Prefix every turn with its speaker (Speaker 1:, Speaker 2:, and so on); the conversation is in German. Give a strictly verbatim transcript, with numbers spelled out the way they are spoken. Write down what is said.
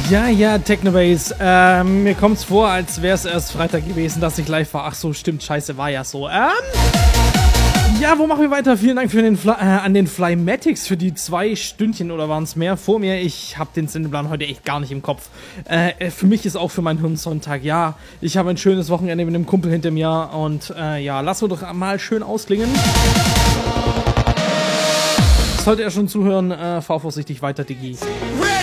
Speaker 1: Ja, ja, Technobase. Ähm, mir kommt's vor, als wäre es erst Freitag gewesen, dass ich live war. Ach so, stimmt, scheiße, war ja so. Ähm, ja, wo machen wir weiter? Vielen Dank für den Fly, äh, an den Flymatics für die zwei Stündchen oder waren es mehr vor mir. Ich habe den Sendeplan heute echt gar nicht im Kopf. Äh, für mich ist auch für meinen Hirnsonntag, ja, ich habe ein schönes Wochenende mit einem Kumpel hinter mir und äh, ja, lass uns doch mal schön ausklingen. Sollte er schon zuhören, äh, fahr vorsichtig weiter, Digi.